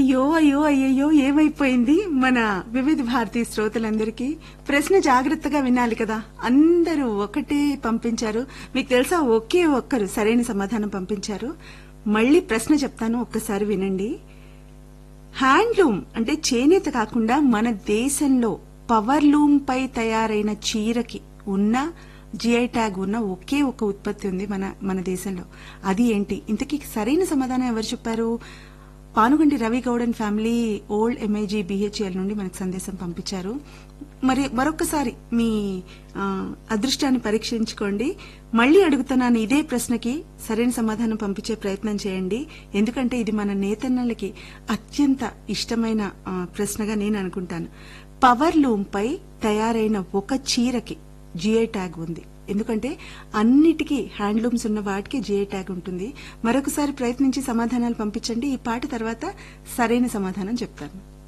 అయ్యో అయ్యో అయ్యయ్యో ఏమైపోయింది మన వివిధ భారతీ శ్రోతలందరికీ. ప్రశ్న జాగ్రత్తగా వినాలి కదా. అందరూ ఒకటే పంపించారు. మీకు తెలుసా, ఒకే ఒక్కరు సరైన సమాధానం పంపించారు. మళ్ళీ ప్రశ్న చెప్తాను, ఒక్కసారి వినండి. హ్యాండ్లూమ్ అంటే చేనేత కాకుండా మన దేశంలో పవర్ లూమ్ పై తయారైన చీరకి ఉన్న జిఐ ట్యాగ్ ఉన్న ఒకే ఒక ఉత్పత్తి ఉంది మన దేశంలో. అది ఏంటి? ఇంతకీ సరైన సమాధానం ఎవరు చెప్పారు? Panuganti Ravi గౌడన్ family old MIG BHEL నుండి మనకు సందేశం పంపించారు. మరొకసారి మీ అదృష్టాన్ని పరీక్షించుకోండి. మళ్లీ అడుగుతున్నాను, ఇదే ప్రశ్నకి సరైన సమాధానం పంపించే ప్రయత్నం చేయండి. ఎందుకంటే ఇది మన నేతన్నలకి అత్యంత ఇష్టమైన ప్రశ్నగా నేను అనుకుంటాను. పవర్ లూమ్ పై తయారైన ఒక చీరకి జిఐ ట్యాగ్ ఉంది. ఎందుకంటే అన్నిటికీ హ్యాండ్లూమ్స్ ఉన్న వాటికి జిఐ ట్యాగ్ ఉంటుంది. మరొకసారి ప్రయత్నించి సమాధానాలు పంపించండి. ఈ పాట తర్వాత సరైన సమాధానం చెప్తాను.